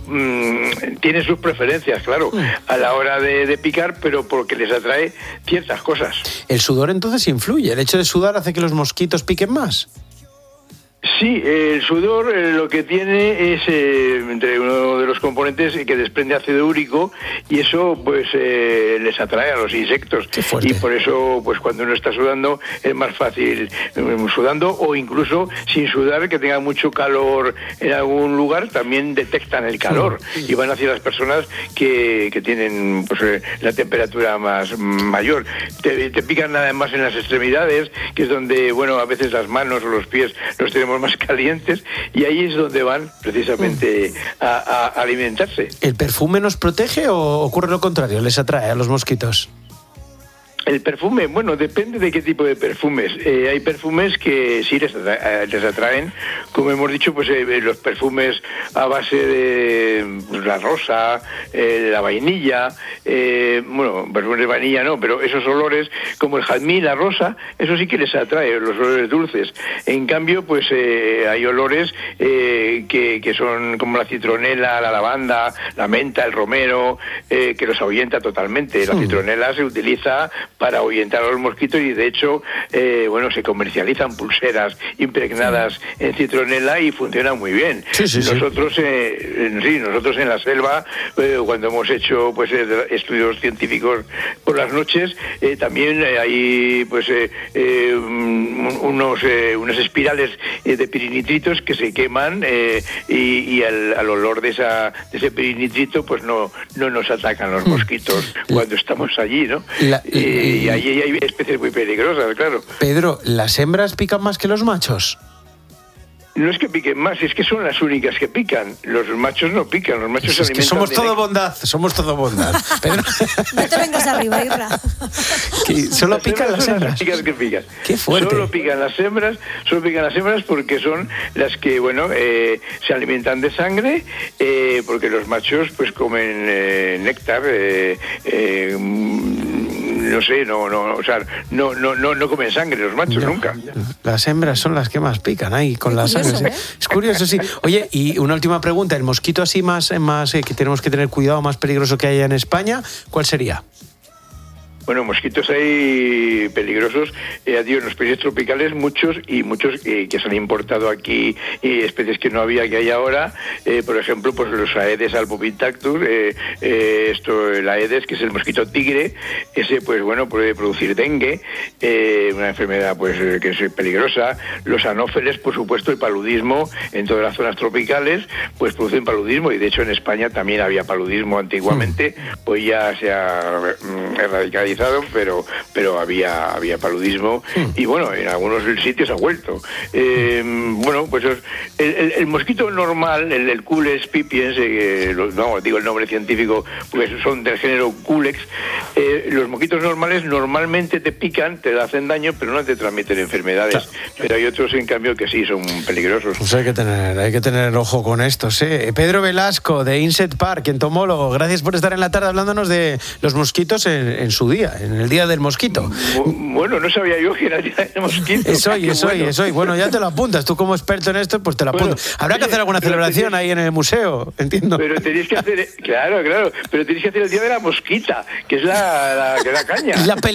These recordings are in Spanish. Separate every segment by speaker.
Speaker 1: tienen sus preferencias, claro, a la hora de picar, pero porque les atrae ciertas cosas.
Speaker 2: ¿El sudor entonces influye? ¿El hecho de sudar hace que los mosquitos piquen más?
Speaker 1: Sí, el sudor lo que tiene es entre uno de los componentes que desprende ácido úrico, y eso pues les atrae a los insectos. Y por eso pues cuando uno está sudando es más fácil sudando, o incluso sin sudar, que tenga mucho calor en algún lugar, también detectan el calor y van hacia las personas que tienen pues la temperatura más mayor. Te pican nada más en las extremidades, que es donde, bueno, a veces las manos o los pies los tenemos más calientes, y ahí es donde van precisamente a alimentarse.
Speaker 2: ¿El perfume nos protege o ocurre lo contrario? ¿Les atrae a los mosquitos?
Speaker 1: El perfume, bueno, depende de qué tipo de perfumes. Hay perfumes que sí les atraen, como hemos dicho, pues los perfumes a base de la rosa, la vainilla, bueno, perfumes de vainilla no, pero esos olores como el jazmín, la rosa, eso sí que les atrae, los olores dulces. En cambio, pues hay olores que son como la citronela, la lavanda, la menta, el romero, que los ahuyenta totalmente. La citronela se utiliza para ahuyentar a los mosquitos, y de hecho, bueno, se comercializan pulseras impregnadas en citronela y funcionan muy bien. Nosotros en la selva, cuando hemos hecho pues estudios científicos por las noches, también hay pues unas espirales de pirinitritos que se queman, y al olor de ese pirinitrito pues no nos atacan los mosquitos cuando estamos allí, ¿no? Y ahí hay especies muy peligrosas, claro.
Speaker 2: Pedro, ¿las hembras pican más que los machos?
Speaker 1: No es que piquen más, es que son las únicas que pican. Los machos no pican, los machos se alimentan.
Speaker 2: Es que somos todo bondad, Pedro.
Speaker 3: No te vengas arriba, Irra.
Speaker 2: Solo pican las hembras.
Speaker 1: Las únicas que pican.
Speaker 2: Qué fuerte.
Speaker 1: Solo pican las hembras porque son las que, bueno, se alimentan de sangre, porque los machos pues comen néctar, no sé, no comen sangre los machos, nunca.
Speaker 2: Las hembras son las que más pican ahí con la sangre. Es curioso, sí. Oye, y una última pregunta, el mosquito así más que tenemos que tener cuidado, más peligroso que haya en España, ¿cuál sería?
Speaker 1: Bueno, mosquitos hay peligrosos, en los países tropicales muchos que se han importado aquí, especies que no había, que hay ahora, por ejemplo, pues los Aedes albopictactus, el Aedes, que es el mosquito tigre, ese pues bueno, puede producir dengue, una enfermedad pues que es peligrosa. Los anófeles, por supuesto, el paludismo en todas las zonas tropicales, pues producen paludismo, y de hecho en España también había paludismo antiguamente, pues ya se ha erradicado, pero había paludismo, y bueno, en algunos sitios ha vuelto. Bueno, pues el mosquito normal, el Culex pipiens, no digo el nombre científico porque son del género Culex, los mosquitos normales normalmente te pican, te hacen daño, pero no te transmiten enfermedades. Pero hay otros, en cambio, que sí son peligrosos.
Speaker 2: Pues hay que tener ojo con estos, ¿eh? Pedro Velasco, de Insect Park, entomólogo, gracias por estar en la tarde hablándonos de los mosquitos en su día, en el Día del Mosquito.
Speaker 1: Bueno, no sabía yo que era el Día del Mosquito.
Speaker 2: Es hoy. Bueno, ya te lo apuntas. Tú como experto en esto, pues te lo apuntas. Habrá que hacer alguna celebración ahí en el museo, entiendo.
Speaker 1: Pero tenéis que hacer, claro, pero tenéis que hacer el Día de la Mosquita, que es la que da caña.
Speaker 2: Es la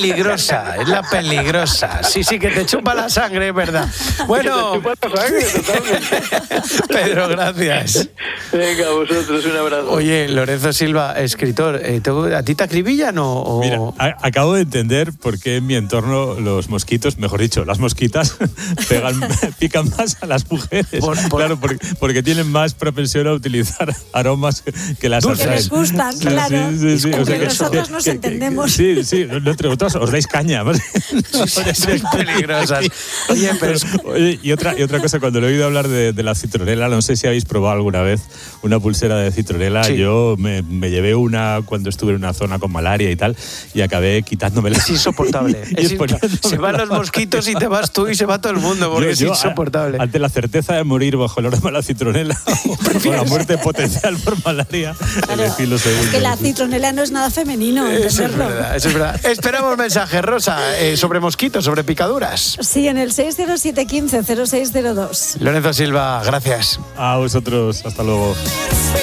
Speaker 2: peligrosa. Sí, que te chupa la sangre, es verdad. Bueno.
Speaker 1: Que te chupa la sangre, totalmente.
Speaker 2: Pedro, gracias.
Speaker 1: Venga, a vosotros, un abrazo.
Speaker 2: Oye, Lorenzo Silva, escritor, ¿a ti te acribillan o...?
Speaker 4: Mira, acabo de entender por qué en mi entorno los mosquitos, mejor dicho, las mosquitas, pican más a las mujeres. Claro, porque tienen más propensión a utilizar aromas que las atraen.
Speaker 3: Que les gustan, claro.
Speaker 4: Sí.
Speaker 3: O sea, que nosotros nos entendemos.
Speaker 4: Sí, entre vosotros os dais caña.
Speaker 2: Sois peligrosas.
Speaker 4: Oye, y otra cosa, cuando le he oído hablar de la citronela, no sé si habéis probado alguna vez una pulsera de citronela. Sí. Yo me llevé una cuando estuve en una zona con malaria y tal, y acabé quitándomela.
Speaker 2: Es insoportable. Se van los mosquitos y te vas tú y se va todo el mundo, porque es insoportable.
Speaker 4: Ante la certeza de morir bajo el aroma de la citronela o la muerte potencial por malaria, elegí lo segundo.
Speaker 3: Es que la citronela no es nada femenino.
Speaker 2: Eso es verdad. Esperamos mensajes, Rosa, sobre mosquitos, sobre picaduras.
Speaker 3: Sí, en el 607 15 0602.
Speaker 2: Lorenzo Silva, gracias.
Speaker 4: A vosotros, hasta luego.